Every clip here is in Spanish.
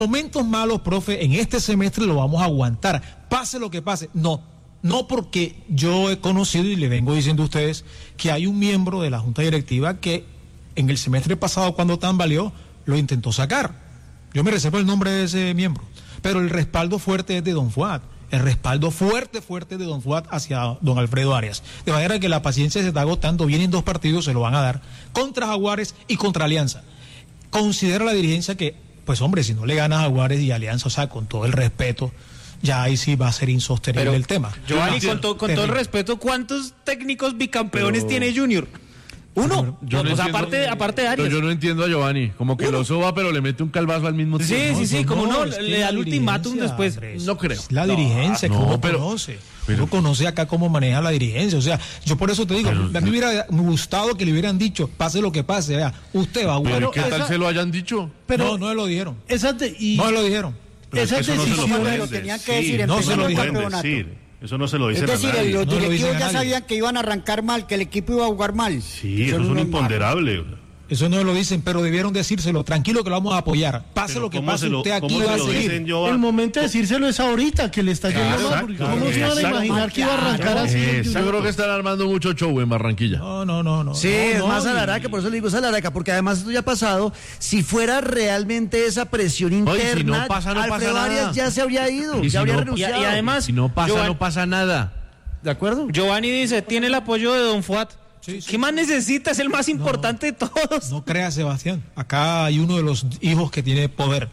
Momentos malos, profe, en este semestre lo vamos a aguantar, pase lo que pase. No porque yo he conocido y le vengo diciendo a ustedes que hay un miembro de la Junta Directiva que en el semestre pasado, cuando tambaleó, lo intentó sacar. Yo me reservo el nombre de ese miembro, pero el respaldo fuerte es de don Fuad. El respaldo fuerte de don Fuad hacia don Alfredo Arias. De manera que la paciencia se está agotando, vienen 2 partidos, se lo van a dar, contra Jaguares y contra Alianza. Considera la dirigencia que, pues hombre, si no le ganas a Jaguares y Alianza, o sea, con todo el respeto, ya ahí sí va a ser insostenible el tema. Giovanni, con todo el respeto, ¿cuántos técnicos bicampeones tiene Junior? Uno. Aparte de Arias. Yo no entiendo a Giovanni, como que lo soba pero le mete un calvazo al mismo tiempo. Sí, como no, le da el ultimátum después. No creo. La dirigencia que uno conoce. Uno conoce acá cómo maneja la dirigencia. O sea, yo por eso te digo, a mí me hubiera gustado que le hubieran dicho, pase lo que pase, vea, usted va a jugar. ¿Pero qué tal se lo hayan dicho? Pero no lo dijeron. No lo dijeron. Esas decisiones lo tenían que decir no se lo dijeron. Eso no se lo dicen a nadie. Es decir, los directivos ya sabían que iban a arrancar mal, que el equipo iba a jugar mal. Sí, eso es un imponderable. Eso no lo dicen, pero debieron decírselo. Tranquilo que lo vamos a apoyar. Pase lo que pase, usted aquí va a seguir. El momento de decírselo es ahorita, que le está yendo mal. ¿Cómo se van a imaginar que iba a arrancar así? Yo creo que están armando mucho show en Barranquilla. No. Sí, es más Alaraca, por eso le digo es Alaraca, porque además esto ya ha pasado. Si fuera realmente esa presión interna, si no pasa Alfredo Arias ya se habría ido, ya habría renunciado. Y además, si no pasa, no pasa nada. ¿De acuerdo? Giovanni dice, tiene el apoyo de don Fuad. Sí. ¿Qué más necesita? Es el más importante de todos. No crea, Sebastián. Acá hay uno de los hijos que tiene poder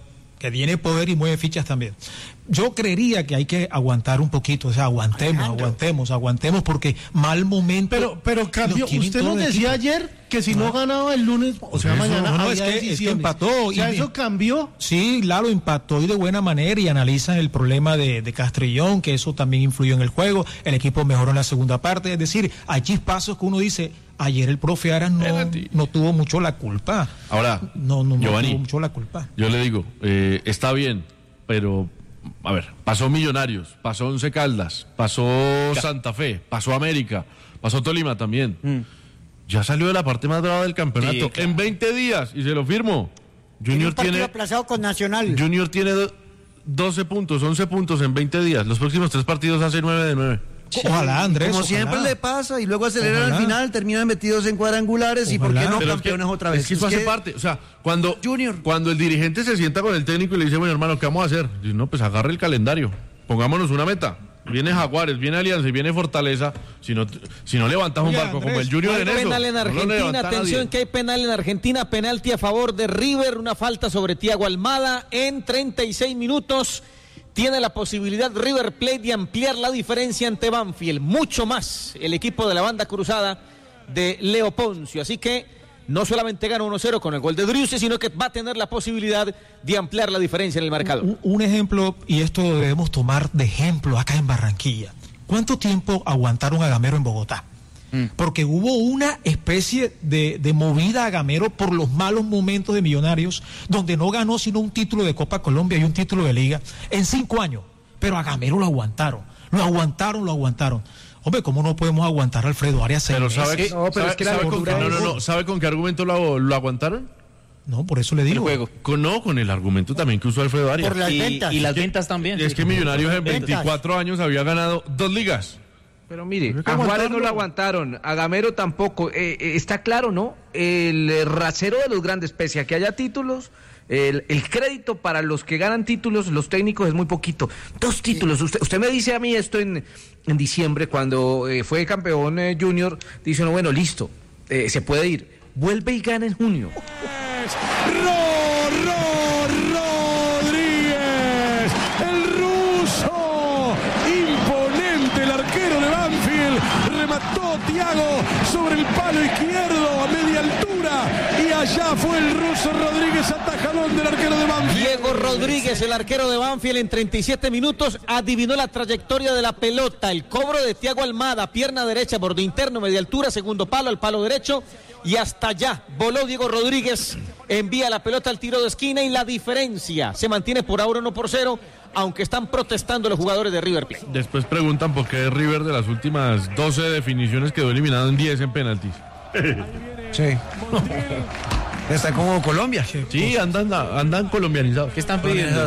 y mueve fichas también. Yo creería que hay que aguantar un poquito, o sea, aguantemos, porque mal momento. Pero cambio, usted nos decía ayer que si no ganaba el lunes, o sea, mañana es que empató. O sea, eso cambió. Sí, Lalo empató y de buena manera y analizan el problema de Castrillón, que eso también influyó en el juego. El equipo mejoró en la segunda parte. Es decir, hay chispazos que uno dice, ayer el profe Aras no tuvo mucho la culpa. Ahora, Giovanni, tuvo mucho la culpa. Yo le digo, está bien, pero a ver, pasó Millonarios, pasó Once Caldas, pasó Santa Fe, pasó América, pasó Tolima también. Ya salió de la parte más brava del campeonato. Sí, claro. En 20 días, y se lo firmo. Junior tiene aplazado con Nacional. Junior tiene 12 puntos, 11 puntos en 20 días. Los próximos 3 partidos hace 9 de 9. Sí, ojalá, Andrés. Como siempre le pasa, y luego aceleran al final, terminan metidos en cuadrangulares, y ¿por qué no campeones otra vez? Es que eso hace parte, o sea, cuando el dirigente se sienta con el técnico y le dice, bueno, hermano, ¿qué vamos a hacer? Dice, no, pues agarre el calendario, pongámonos una meta. Viene Jaguares, viene Alianza y viene Fortaleza. Si no levantas un barco como el Junior en eso. Penal en Argentina, atención que hay penal en Argentina, penalti a favor de River, una falta sobre Thiago Almada en 36 minutos. Tiene la posibilidad River Plate de ampliar la diferencia ante Banfield, mucho más el equipo de la banda cruzada de Leo Poncio. Así que no solamente gana 1-0 con el gol de Driussi, sino que va a tener la posibilidad de ampliar la diferencia en el marcador. Un ejemplo, y esto lo debemos tomar de ejemplo acá en Barranquilla. ¿Cuánto tiempo aguantaron a Gamero en Bogotá? Porque hubo una especie de movida a Gamero por los malos momentos de Millonarios, donde no ganó sino un título de Copa Colombia y un título de Liga en 5 años. Pero a Gamero lo aguantaron. Hombre, ¿cómo no podemos aguantar a Alfredo Arias? Pero ¿sabe con qué argumento lo aguantaron? No, por eso le digo. El juego. Con el argumento también que usó Alfredo Arias. Por las ventas. Y las ventas también. Es que Millonarios en 24 años había ganado 2 ligas. Pero mire, a Juárez no lo aguantaron, a Gamero tampoco. Está claro, ¿no? El rasero de los grandes, pese a que haya títulos, el crédito para los que ganan títulos, los técnicos, es muy poquito. 2 títulos. Usted me dice a mí esto en diciembre, cuando fue campeón Junior, dice, no, bueno, listo, se puede ir. Vuelve y gana en junio. Rodríguez, el ruso, imponente el arquero de Banfield, remató Thiago sobre el palo izquierdo a media altura y allá fue el ruso Rodríguez, atajadón del arquero de Banfield. Diego Rodríguez, el arquero de Banfield, en 37 minutos adivinó la trayectoria de la pelota, el cobro de Thiago Almada, pierna derecha, borde interno, media altura, segundo palo, al palo derecho, y hasta allá voló Diego Rodríguez, envía la pelota al tiro de esquina y la diferencia se mantiene por ahora 1-0, aunque están protestando los jugadores de River Plate. Después preguntan por qué River de las últimas 12 definiciones quedó eliminado en 10 en penaltis. Sí. Está como Colombia. Sí, andan colombianizados. ¿Qué están pidiendo?